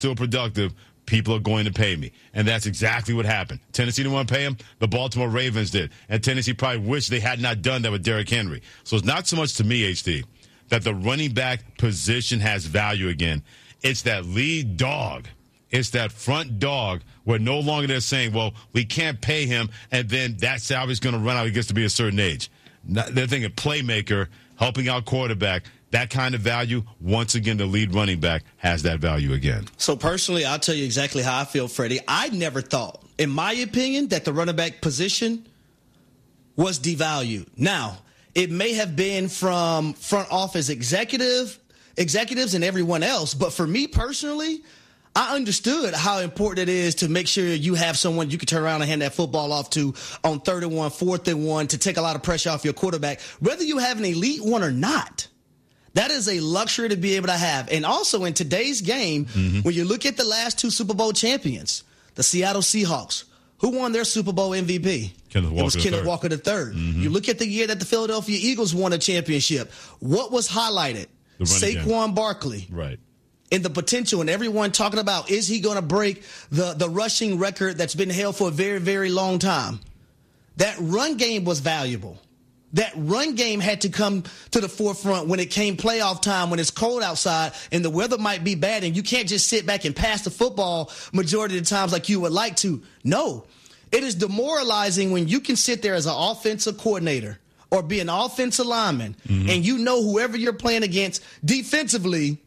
still productive, people are going to pay me. And that's exactly what happened. Tennessee didn't want to pay him. The Baltimore Ravens did. And Tennessee probably wished they had not done that with Derrick Henry. So it's not so much to me, HD, that the running back position has value again. It's that lead dog. It's that front dog where no longer they're saying, well, we can't pay him, and then that salary is going to run out. He gets to be a certain age. They're thinking playmaker, helping out quarterback. That kind of value, once again, the lead running back has that value again. So personally, I'll tell you exactly how I feel, Freddie. I never thought, in my opinion, that the running back position was devalued. Now, it may have been from front office executives and everyone else, but for me personally, I understood how important it is to make sure you have someone you can turn around and hand that football off to on 3rd and 1, 4th and 1 to take a lot of pressure off your quarterback, whether you have an elite one or not. That is a luxury to be able to have. And also in today's game, when you look at the last 2 Super Bowl champions, the Seattle Seahawks, who won their Super Bowl MVP? It was Kenneth Walker III. You look at the year that the Philadelphia Eagles won a championship. What was highlighted? Saquon Barkley. Right. And the potential, and everyone talking about, is he going to break the rushing record that's been held for a very, very long time? That run game was valuable. That run game had to come to the forefront when it came playoff time, when it's cold outside and the weather might be bad and you can't just sit back and pass the football majority of the times like you would like to. No, it is demoralizing when you can sit there as an offensive coordinator or be an offensive lineman and you know whoever you're playing against defensively,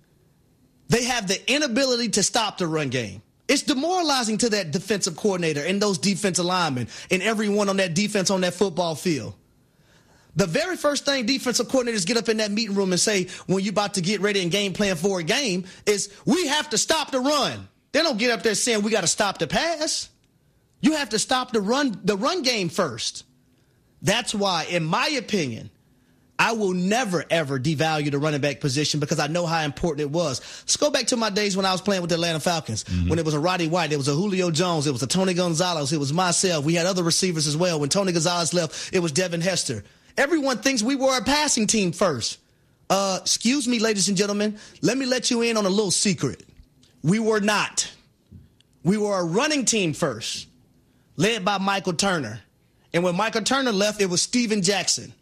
they have the inability to stop the run game. It's demoralizing to that defensive coordinator and those defensive linemen and everyone on that defense on that football field. The very first thing defensive coordinators get up in that meeting room and say when you're about to get ready and game plan for a game is, we have to stop the run. They don't get up there saying we got to stop the pass. You have to stop the run game first. That's why, in my opinion, I will never, ever devalue the running back position because I know how important it was. Let's go back to my days when I was playing with the Atlanta Falcons. When it was a Roddy White, there was a Julio Jones, it was a Tony Gonzalez, it was myself. We had other receivers as well. When Tony Gonzalez left, it was Devin Hester. Everyone thinks we were a passing team first. Excuse me, ladies and gentlemen. Let me let you in on a little secret. We were not. We were a running team first, led by Michael Turner. And when Michael Turner left, it was Steven Jackson.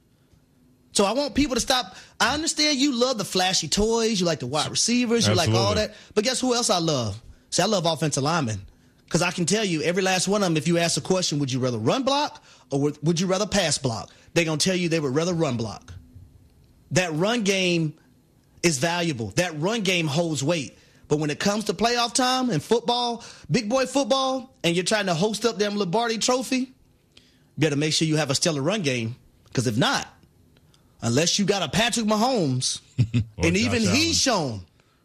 So I want people to stop. I understand you love the flashy toys. You like the wide receivers. You like all that. But guess who else I love? See, I love offensive linemen. Because I can tell you, every last one of them, if you ask a question, would you rather run block or would you rather pass block? They're going to tell you they would rather run block. That run game is valuable. That run game holds weight. But when it comes to playoff time and football, big boy football, and you're trying to host up them Lombardi trophy, you better make sure you have a stellar run game. Because if not, unless you got a Patrick Mahomes, and even he's shown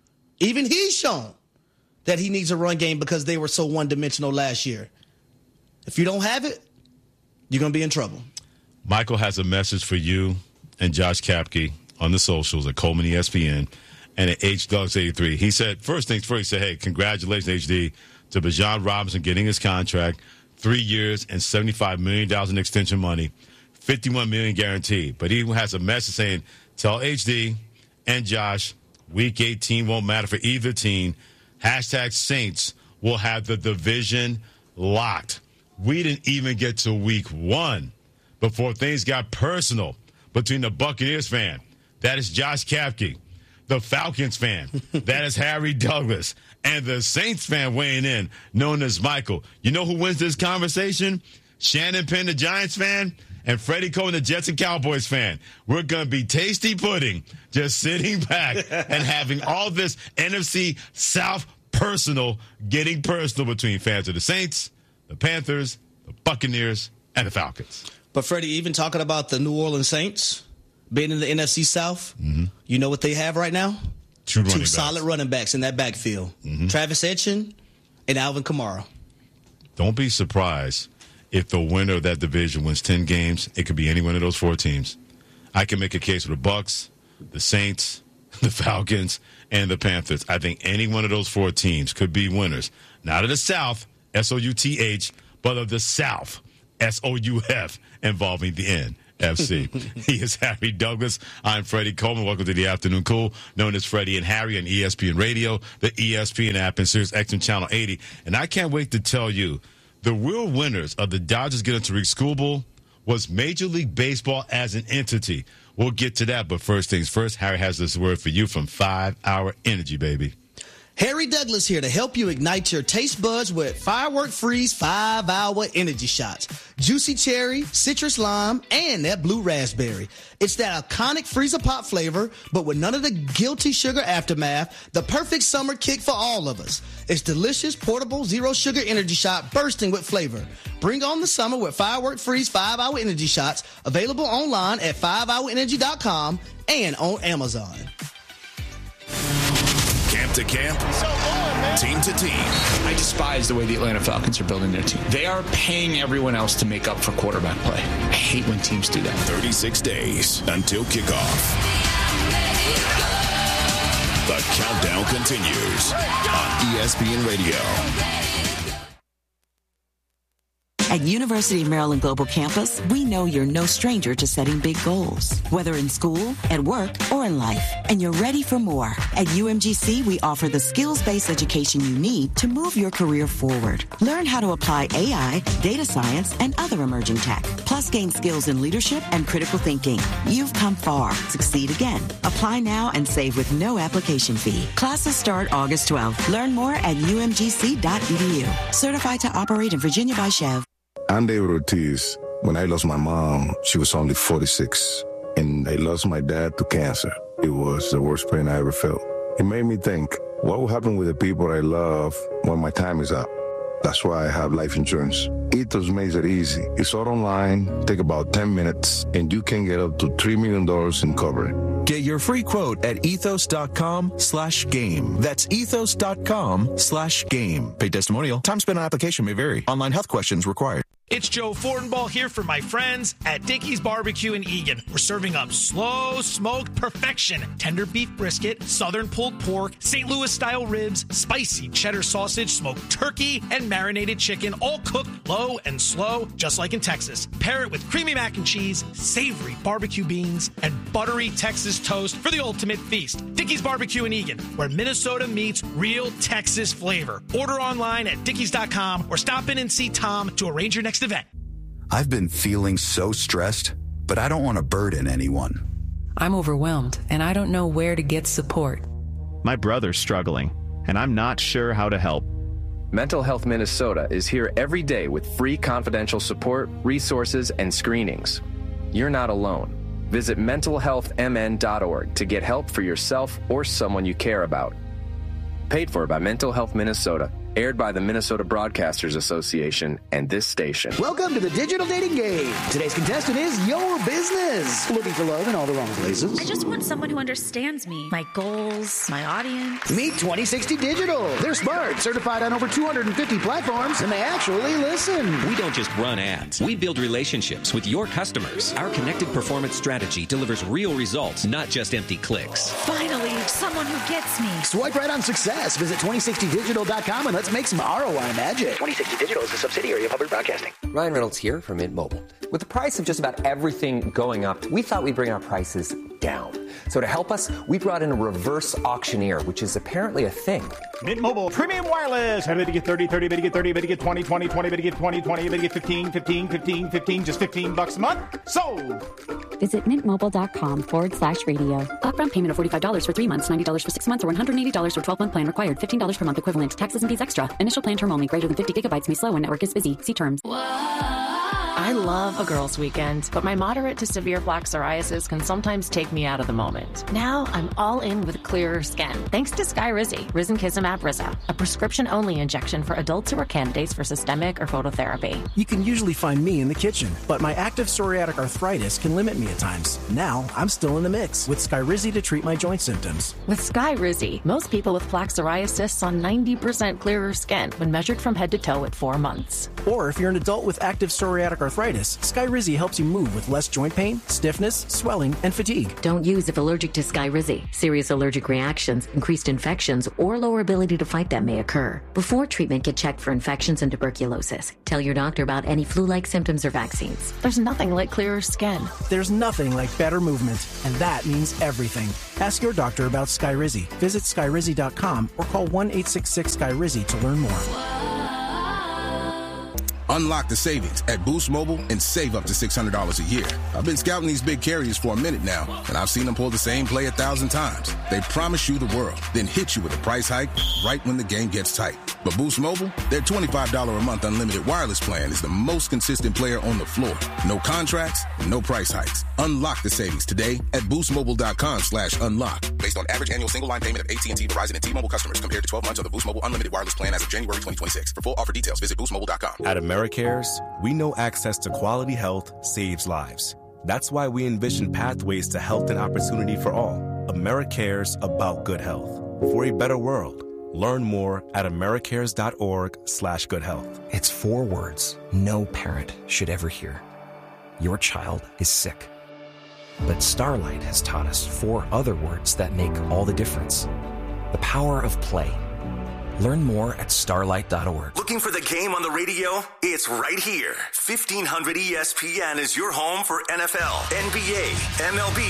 that he needs a run game because they were so one-dimensional last year. If you don't have it, you're going to be in trouble. Michael has a message for you and Josh Kapke on the socials at Coleman ESPN and at HDugs83. He said, first things first, he said, hey, congratulations, HD, to Bijan Robinson getting his contract, 3 years and $75 million in extension money, $51 million guaranteed. But he has a message saying, tell HD and Josh, Week 18 won't matter for either team. Hashtag Saints will have the division locked. We didn't even get to Week 1 before things got personal between the Buccaneers fan, that is Josh Kapke, the Falcons fan, that is Harry Douglas, and the Saints fan weighing in, known as Michael. You know who wins this conversation? Shannon Penn, the Giants fan, and Freddie Cohen, the Jets and Cowboys fan. We're going to be tasty pudding, just sitting back and having all this NFC South getting personal between fans of the Saints, the Panthers, the Buccaneers, and the Falcons. But, Freddie, even talking about the New Orleans Saints being in the NFC South, you know what they have right now? Two solid running backs in that backfield. Travis Etienne and Alvin Kamara. Don't be surprised if the winner of that division wins 10 games. It could be any one of those 4 teams. I can make a case for the Bucs, the Saints, the Falcons, and the Panthers. I think any one of those 4 teams could be winners. Not of the South, S-O-U-T-H, but of the South, S-O-U-F, involving the N FC. He is Harry Douglas. I'm Freddie Coleman. Welcome to the Afternoon Cool, known as Freddie and Harry on ESPN Radio, the ESPN app, and Sirius XM Channel 80. And I can't wait to tell you, the real winners of the Dodgers Get into Tariq School was Major League Baseball as an entity. We'll get to that, but first things first, Harry has this word for you from 5 Hour Energy, baby. Harry Douglas here to help you ignite your taste buds with Firework Freeze 5 Hour Energy Shots. Juicy cherry, citrus lime, and that blue raspberry. It's that iconic freezer pop flavor, but with none of the guilty sugar aftermath, the perfect summer kick for all of us. It's delicious, portable, zero sugar energy shot bursting with flavor. Bring on the summer with Firework Freeze 5 Hour Energy Shots, available online at 5hourenergy.com and on Amazon. Camp to camp, team to team. I despise the way the Atlanta Falcons are building their team. They are paying everyone else to make up for quarterback play. I hate when teams do that. 36 days until kickoff. The countdown continues on ESPN Radio. At University of Maryland Global Campus, we know you're no stranger to setting big goals, whether in school, at work, or in life, and you're ready for more. At UMGC, we offer the skills-based education you need to move your career forward. Learn how to apply AI, data science, and other emerging tech, plus gain skills in leadership and critical thinking. You've come far. Succeed again. Apply now and save with no application fee. Classes start August 12th. Learn more at umgc.edu. Certified to operate in Virginia by Chev. I'm David Ortiz. When I lost my mom, she was only 46, and I lost my dad to cancer. It was the worst pain I ever felt. It made me think, what will happen with the people I love when my time is up? That's why I have life insurance. Ethos makes it easy. It's all online, take about 10 minutes, and you can get up to $3 million in coverage. Get your free quote at ethos.com/game. That's ethos.com/game. Paid testimonial. Time spent on application may vary. Online health questions required. It's Joe Fortenbaugh here for my friends at Dickey's Barbecue in Eagan. We're serving up slow smoked perfection, tender beef brisket, southern pulled pork, St. Louis style ribs, spicy cheddar sausage, smoked turkey, and marinated chicken, all cooked low and slow, just like in Texas. Pair it with creamy mac and cheese, savory barbecue beans, and buttery Texas toast for the ultimate feast. Dickey's Barbecue in Eagan, where Minnesota meets real Texas flavor. Order online at dickeys.com or stop in and see Tom to arrange your next event. I've been feeling so stressed, but I don't want to burden anyone. I'm overwhelmed, and I don't know where to get support. My brother's struggling, and I'm not sure how to help. Mental Health Minnesota is here every day with free confidential support, resources, and screenings. You're not alone. Visit mentalhealthmn.org to get help for yourself or someone you care about. Paid for by Mental Health Minnesota. Aired by the Minnesota Broadcasters Association and this station. Welcome to the Digital Dating Game. Today's contestant is your business. Looking for love in all the wrong places. I just want someone who understands me, my goals, my audience. Meet 2060 Digital. They're smart, certified on over 250 platforms, and they actually listen. We don't just run ads. We build relationships with your customers. Our connected performance strategy delivers real results, not just empty clicks. Finally, someone who gets me. Swipe right on success. Visit 2060digital.com and let's make some ROI magic. 2060 Digital is a subsidiary of Public Broadcasting. Ryan Reynolds here from Mint Mobile. With the price of just about everything going up, we thought we'd bring our prices down. So to help us, we brought in a reverse auctioneer, which is apparently a thing. Mint Mobile Premium Wireless. How do you get 30, 30, better get 30, better get 20, 20, 20, better get 20, 20, better get 15, 15, 15, 15, just $15 a month? Sold! Visit mintmobile.com/radio. Upfront payment of $45 for 3 months, $90 for 6 months, or $180 for 12-month plan required. $15 per month equivalent. Taxes and fees extra. Initial plan term only. Greater than 50 gigabytes may slow when network is busy. See terms. I love a girls' weekend, but my moderate to severe plaque psoriasis can sometimes take me out of the moment. Now I'm all in with clearer skin, thanks to Skyrizi, Risankizumab Rizza, a prescription-only injection for adults who are candidates for systemic or phototherapy. You can usually find me in the kitchen, but my active psoriatic arthritis can limit me at times. Now I'm still in the mix with Skyrizi to treat my joint symptoms. With Skyrizi, most people with plaque psoriasis saw 90% clearer skin when measured from head to toe at 4 months. Or if you're an adult with active psoriatic arthritis, arthritis, Skyrizi helps you move with less joint pain, stiffness, swelling, and fatigue. Don't use if allergic to Skyrizi. Serious allergic reactions, increased infections, or lower ability to fight them may occur. Before treatment, get checked for infections and tuberculosis. Tell your doctor about any flu-like symptoms or vaccines. There's nothing like clearer skin. There's nothing like better movement, and that means everything. Ask your doctor about Skyrizi. Visit Skyrizi.com or call 1-866-SKYRIZI to learn more. Unlock the savings at Boost Mobile and save up to $600 a year. I've been scouting these big carriers for a minute now, and I've seen them pull the same play 1,000 times. They promise you the world, then hit you with a price hike right when the game gets tight. But Boost Mobile, their $25 a month unlimited wireless plan is the most consistent player on the floor. No contracts, no price hikes. Unlock the savings today at boostmobile.com/unlock. Based on average annual single line payment of AT&T, Verizon, and T-Mobile customers compared to 12 months of the Boost Mobile unlimited wireless plan as of January 2026. For full offer details, visit boostmobile.com. At AmeriCares, we know access to quality health saves lives. That's why we envision pathways to health and opportunity for all. AmeriCares, about good health. For a better world. Learn more at americares.org/goodhealth. It's 4 words no parent should ever hear. Your child is sick. But Starlight has taught us 4 other words that make all the difference. The power of play. Learn more at starlight.org. Looking for the game on the radio? It's right here. 1500 ESPN is your home for NFL, NBA, MLB,